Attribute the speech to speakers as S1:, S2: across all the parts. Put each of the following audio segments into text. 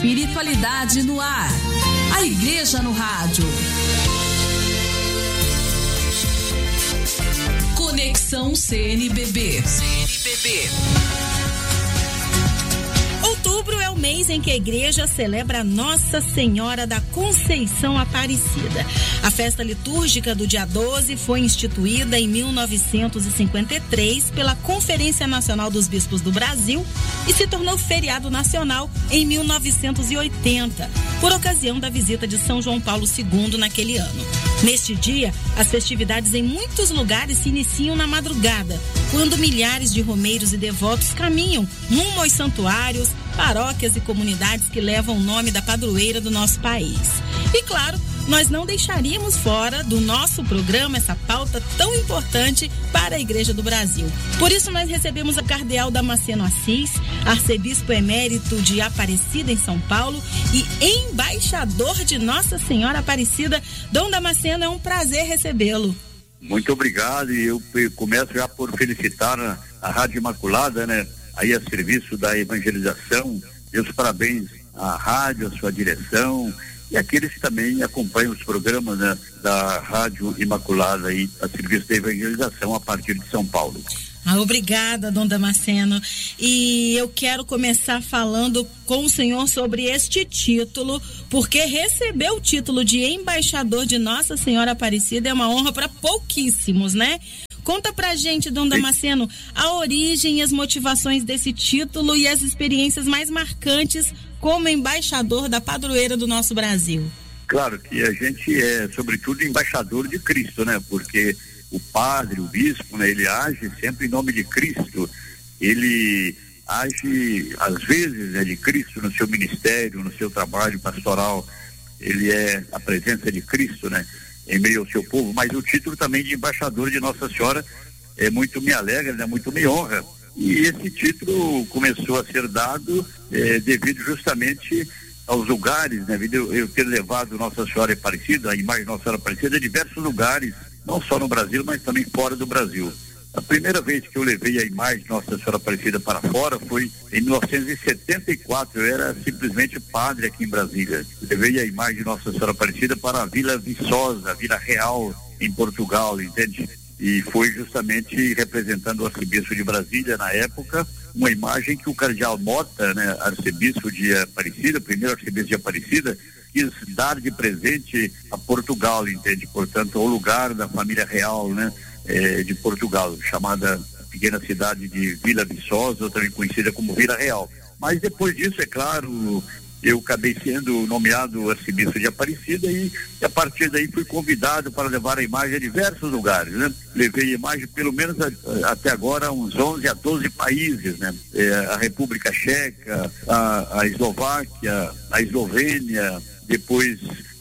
S1: Espiritualidade no ar. A Igreja no Rádio. Conexão CNBB.
S2: Outubro é o mês em que a igreja celebra Nossa Senhora da Conceição Aparecida. A festa litúrgica do dia 12 foi instituída em 1953 pela Conferência Nacional dos Bispos do Brasil e se tornou feriado nacional em 1980, por ocasião da visita de São João Paulo II naquele ano. Neste dia, as festividades em muitos lugares se iniciam na madrugada, quando milhares de romeiros e devotos caminham rumo aos santuários, paróquias e comunidades que levam o nome da padroeira do nosso país. E claro, nós não deixaríamos fora do nosso programa essa pauta tão importante para a Igreja do Brasil. Por isso nós recebemos o cardeal Damasceno Assis, arcebispo emérito de Aparecida em São Paulo e embaixador de Nossa Senhora Aparecida. Dom Damasceno, é um prazer recebê-lo.
S3: Muito obrigado, e eu começo já por felicitar a Rádio Imaculada, né? Aí a serviço da evangelização. Meus parabéns à rádio, à sua direção e aqueles que também acompanham os programas, né, da Rádio Imaculada aí a serviço da evangelização a partir de São Paulo.
S2: Obrigada, Dom Damasceno. E eu quero começar falando com o senhor sobre este título, porque receber o título de embaixador de Nossa Senhora Aparecida é uma honra para pouquíssimos, né? Conta pra gente, Dom Damasceno, a origem e as motivações desse título e as experiências mais marcantes como embaixador da padroeira do nosso Brasil.
S3: Claro que a gente é, sobretudo, embaixador de Cristo, né? Porque o padre, o bispo, né, ele age sempre em nome de Cristo. Ele age, às vezes, né, de Cristo no seu ministério, no seu trabalho pastoral. Ele é a presença de Cristo, né, em meio ao seu povo. Mas o título também de embaixador de Nossa Senhora muito me alegra, né, muito me honra. E esse título começou a ser dado devido justamente aos lugares, né, eu ter levado Nossa Senhora Aparecida, a imagem de Nossa Senhora Aparecida, a diversos lugares, não só no Brasil, mas também fora do Brasil. A primeira vez que eu levei a imagem de Nossa Senhora Aparecida para fora foi em 1974. Eu era simplesmente padre aqui em Brasília. Levei a imagem de Nossa Senhora Aparecida para a Vila Viçosa, a Vila Real, em Portugal, entende? E foi justamente representando o arcebispo de Brasília na época, uma imagem que o cardeal Mota, né, arcebispo de Aparecida, primeiro arcebispo de Aparecida, quis dar de presente a Portugal, entende? Portanto, ao lugar da família real, né, de Portugal, chamada pequena cidade de Vila Viçosa, ou também conhecida como Vila Real. Mas depois disso, é claro, eu acabei sendo nomeado arcebispo de Aparecida e a partir daí fui convidado para levar a imagem a diversos lugares, né? Levei a imagem pelo menos até agora a uns 11 a 12 países, né? A República Tcheca, a Eslováquia, a Eslovênia, depois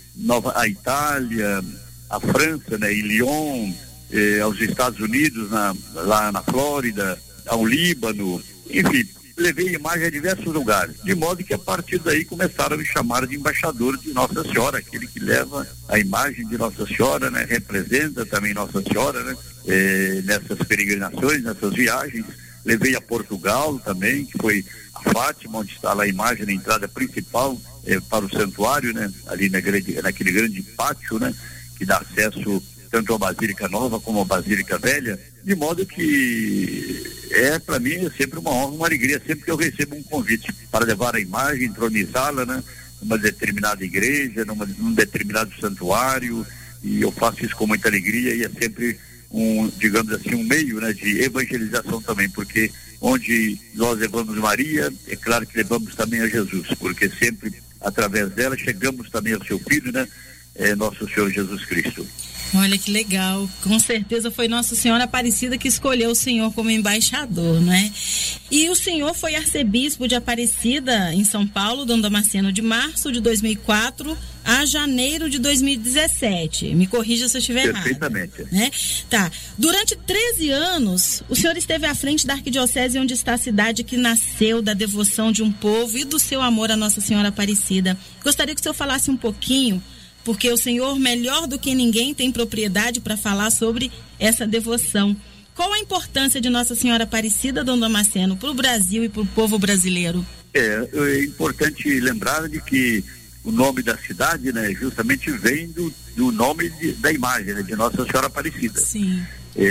S3: a Itália, a França, né? Em Lyon, aos Estados Unidos, lá na Flórida, ao Líbano, enfim. Levei a imagem a diversos lugares, de modo que a partir daí começaram a me chamar de embaixador de Nossa Senhora, aquele que leva a imagem de Nossa Senhora, né? Representa também Nossa Senhora, né? Nessas peregrinações, nessas viagens. Levei a Portugal também, que foi a Fátima, onde está lá a imagem na entrada principal para o santuário, né? Ali naquele grande pátio, né? Que dá acesso tanto à Basílica Nova como à Basílica Velha, de modo que para mim é sempre uma honra, uma alegria, sempre que eu recebo um convite para levar a imagem, entronizá-la, né, numa determinada igreja, num determinado santuário, e eu faço isso com muita alegria e é sempre digamos assim, um meio, né, de evangelização também, porque onde nós levamos Maria, é claro que levamos também a Jesus, porque sempre através dela chegamos também ao seu Filho, né, nosso Senhor Jesus Cristo.
S2: Olha que legal, com certeza foi Nossa Senhora Aparecida que escolheu o senhor como embaixador, né? E o senhor foi arcebispo de Aparecida em São Paulo, Dom Damasceno, de março de 2004 a janeiro de 2017. Me corrija se eu estiver errado.
S3: Perfeitamente.
S2: Né? Tá. Durante 13 anos, o senhor esteve à frente da arquidiocese onde está a cidade que nasceu da devoção de um povo e do seu amor a Nossa Senhora Aparecida. Gostaria que o senhor falasse um pouquinho, porque o senhor, melhor do que ninguém, tem propriedade para falar sobre essa devoção. Qual a importância de Nossa Senhora Aparecida, Dom Damasceno, para o Brasil e para o povo brasileiro?
S3: É importante lembrar de que o nome da cidade, né, justamente vem do nome da imagem, né, de Nossa Senhora Aparecida.
S2: Sim.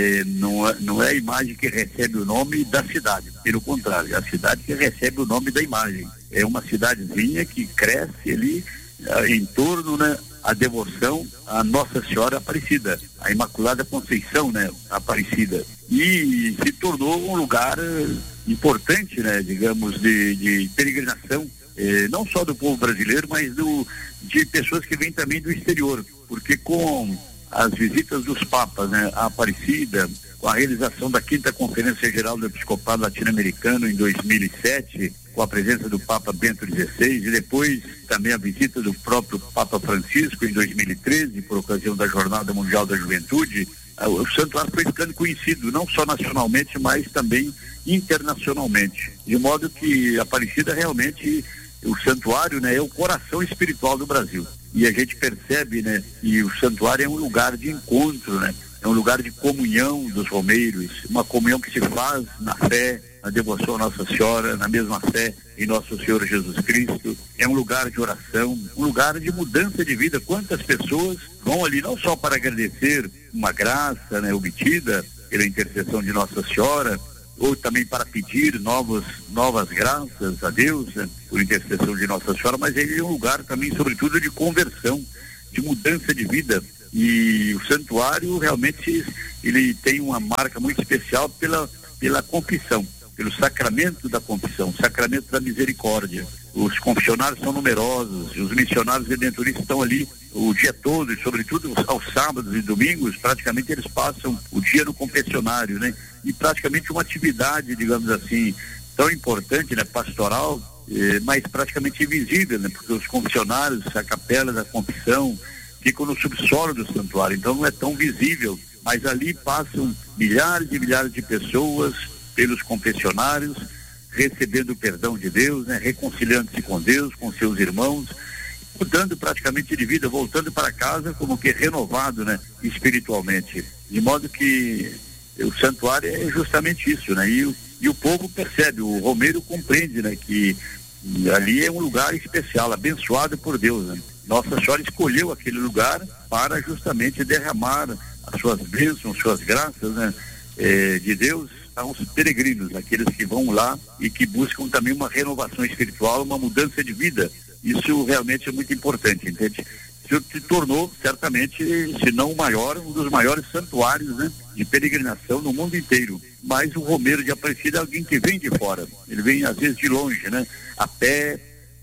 S3: Não é a imagem que recebe o nome da cidade, pelo contrário, é a cidade que recebe o nome da imagem. É uma cidadezinha que cresce ali em torno, né, a devoção à Nossa Senhora Aparecida, a Imaculada Conceição, né, Aparecida, e se tornou um lugar importante, né, digamos, de peregrinação, não só do povo brasileiro, mas de pessoas que vêm também do exterior, porque com as visitas dos papas, né, à Aparecida, com a realização da 5ª Conferência Geral do Episcopado Latino-Americano em 2007, com a presença do Papa Bento XVI, e depois também a visita do próprio Papa Francisco em 2013, por ocasião da Jornada Mundial da Juventude, o santuário foi ficando conhecido, não só nacionalmente, mas também internacionalmente. De modo que a Aparecida realmente, o santuário, né, é o coração espiritual do Brasil. E a gente percebe, né, que o santuário é um lugar de encontro, né? É um lugar de comunhão dos romeiros, uma comunhão que se faz na fé, na devoção à Nossa Senhora, na mesma fé em Nosso Senhor Jesus Cristo. É um lugar de oração, um lugar de mudança de vida. Quantas pessoas vão ali não só para agradecer uma graça, né, obtida pela intercessão de Nossa Senhora, ou também para pedir novas graças a Deus, né, por intercessão de Nossa Senhora, mas ele é um lugar também, sobretudo, de conversão, de mudança de vida. E o santuário realmente ele tem uma marca muito especial pela confissão, pelo sacramento da confissão, sacramento da misericórdia. Os confessionários são numerosos, os missionários redentoristas estão ali o dia todo, e sobretudo aos sábados e domingos, praticamente eles passam o dia no confessionário, né? E praticamente uma atividade, digamos assim, tão importante, né, pastoral, mas praticamente invisível, né? Porque os confessionários, a capela da confissão, ficam no subsolo do santuário, então não é tão visível, mas ali passam milhares e milhares de pessoas pelos confessionários, recebendo o perdão de Deus, né, reconciliando-se com Deus, com seus irmãos, mudando praticamente de vida, voltando para casa como que renovado, né, espiritualmente. De modo que o santuário é justamente isso, né, e o povo percebe, o romeiro compreende, né, que ali é um lugar especial, abençoado por Deus, né. Nossa Senhora escolheu aquele lugar para justamente derramar as suas bênçãos, suas graças, né, de Deus aos peregrinos, aqueles que vão lá e que buscam também uma renovação espiritual, uma mudança de vida. Isso realmente é muito importante, entende? Isso se tornou certamente, se não o maior, um dos maiores santuários, né, de peregrinação no mundo inteiro. Mas o romeiro de Aparecida é alguém que vem de fora, ele vem às vezes de longe, né, a pé,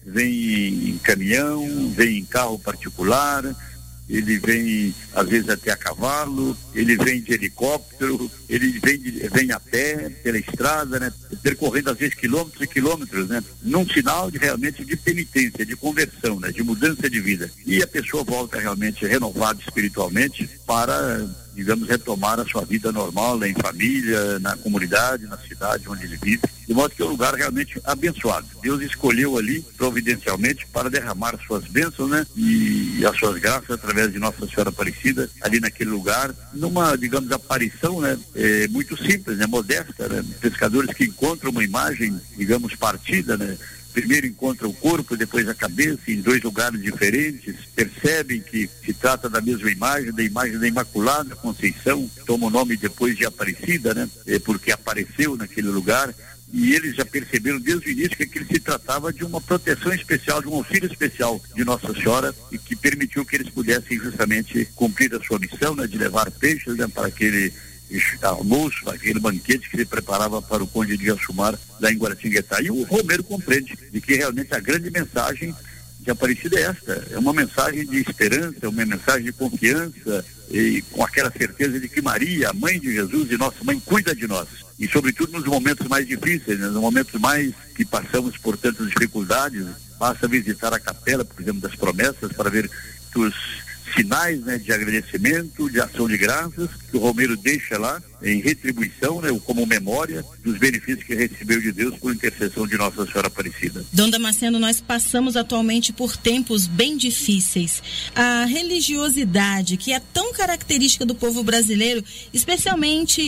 S3: vem em caminhão, vem em carro particular, ele vem às vezes até a cavalo, ele vem de helicóptero, ele vem a pé pela estrada, né, percorrendo às vezes quilômetros e quilômetros, né, num sinal de realmente de penitência, de conversão, né, de mudança de vida. E a pessoa volta realmente renovada espiritualmente para, digamos, retomar a sua vida normal, né, em família, na comunidade, na cidade onde ele vive. De modo que é um lugar realmente abençoado. Deus escolheu ali, providencialmente, para derramar suas bênçãos, né, e as suas graças através de Nossa Senhora Aparecida, ali naquele lugar, numa, digamos, aparição, né, muito simples, né, modesta, né, pescadores que encontram uma imagem, digamos, partida, né, primeiro encontram o corpo, depois a cabeça, em dois lugares diferentes, percebem que se trata da mesma imagem, da Imaculada Conceição, toma o nome depois de Aparecida, né, porque apareceu naquele lugar. E eles já perceberam desde o início que aquilo se tratava de uma proteção especial, de um auxílio especial de Nossa Senhora, e que permitiu que eles pudessem justamente cumprir a sua missão, né, de levar peixes, né, para aquele almoço, aquele banquete que ele preparava para o Conde de Assumar lá em Guaratinguetá. E o romeiro compreende de que realmente a grande mensagem de Aparecida é esta, é uma mensagem de esperança, uma mensagem de confiança, e com aquela certeza de que Maria, a mãe de Jesus e nossa mãe, cuida de nós. E sobretudo nos momentos mais difíceis, né, nos momentos mais que passamos por tantas dificuldades, basta visitar a capela, por exemplo, das promessas, para ver os sinais, né, de agradecimento, de ação de graças, que o romeiro deixa lá em retribuição, né, como memória dos benefícios que recebeu de Deus por intercessão de Nossa Senhora Aparecida.
S2: Dom Damasceno, nós passamos atualmente por tempos bem difíceis. A religiosidade, que é tão característica do povo brasileiro, especialmente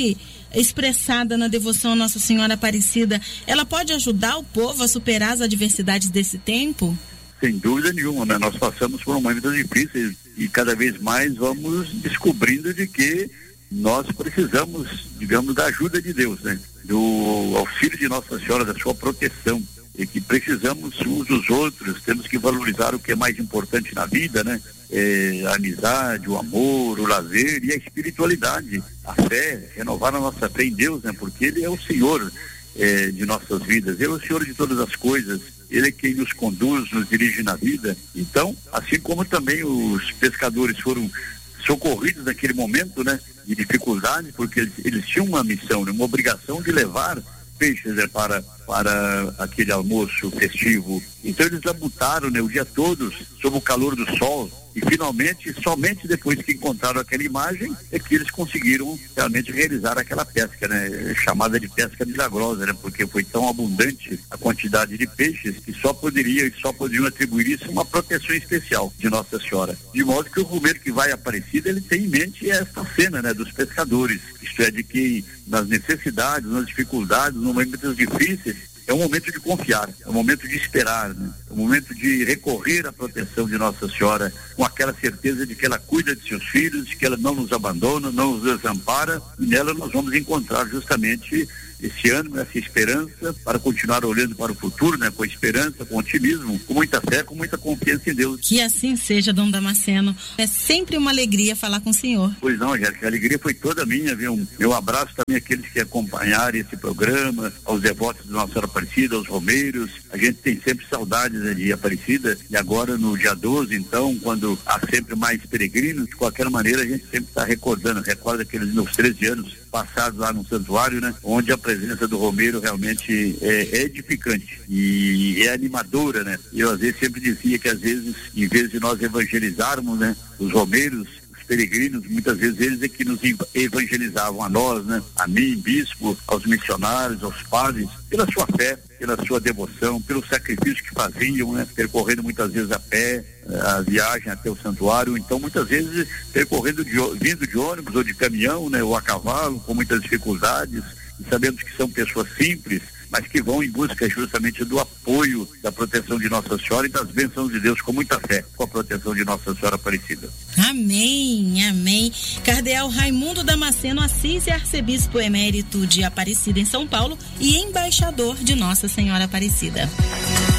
S2: expressada na devoção a Nossa Senhora Aparecida, ela pode ajudar o povo a superar as adversidades desse tempo?
S3: Sem dúvida nenhuma, né? Nós passamos por momentos difíceis e cada vez mais vamos descobrindo de que nós precisamos, digamos, da ajuda de Deus, né? Do auxílio de Nossa Senhora, da sua proteção, e que precisamos uns dos outros, temos que valorizar o que é mais importante na vida, né? A amizade, o amor, o lazer e a espiritualidade, a fé, renovar a nossa fé em Deus, né? Porque Ele é o Senhor de nossas vidas, Ele é o Senhor de todas as coisas, Ele é quem nos conduz, nos dirige na vida. Então, assim como também os pescadores foram socorridos naquele momento, né, de dificuldade, porque eles tinham uma missão, né, uma obrigação de levar peixes, né, para aquele almoço festivo. Então eles labutaram, né, o dia todo sob o calor do sol e finalmente, somente depois que encontraram aquela imagem, é que eles conseguiram realmente realizar aquela pesca, né, chamada de pesca milagrosa, né, porque foi tão abundante a quantidade de peixes que só poderiam atribuir isso a uma proteção especial de Nossa Senhora. De modo que o romeiro que vai a Aparecida, ele tem em mente essa cena, né, dos pescadores, isto é, de que nas necessidades, nas dificuldades, nos momentos difíceis, é um momento de confiar, é um momento de esperar, né? É um momento de recorrer à proteção de Nossa Senhora, com aquela certeza de que ela cuida de seus filhos, de que ela não nos abandona, não nos desampara, e nela nós vamos encontrar justamente esse ânimo, essa esperança, para continuar olhando para o futuro, né? Com esperança, com otimismo, com muita fé, com muita confiança em Deus.
S2: Que assim seja, Dom Damasceno. É sempre uma alegria falar com o senhor.
S3: Pois não, Jéssica, a alegria foi toda minha, viu? Meu abraço também àqueles que acompanharam esse programa, aos devotos de Nossa Senhora Aparecida, aos romeiros. A gente tem sempre saudades, né, de Aparecida, e agora no dia 12, então, quando há sempre mais peregrinos, de qualquer maneira a gente sempre está recorda aqueles meus 13 anos passados lá no santuário, né? Onde a presença do romeiro realmente é edificante e é animadora, né? Eu às vezes sempre dizia que às vezes, em vez de nós evangelizarmos, né, os romeiros, os peregrinos, muitas vezes eles é que nos evangelizavam a nós, né? A mim, bispo, aos missionários, aos padres, pela sua fé, pela sua devoção, pelo sacrifício que faziam, né? Percorrendo muitas vezes a pé, a viagem até o santuário, então muitas vezes percorrendo vindo de ônibus ou de caminhão, né? Ou a cavalo, com muitas dificuldades, e sabemos que são pessoas simples, mas que vão em busca justamente do apoio, da proteção de Nossa Senhora e das bênçãos de Deus com muita fé, com a proteção de Nossa Senhora Aparecida.
S2: Amém, amém. Cardeal Raimundo Damasceno Assis é arcebispo emérito de Aparecida em São Paulo e embaixador de Nossa Senhora Aparecida.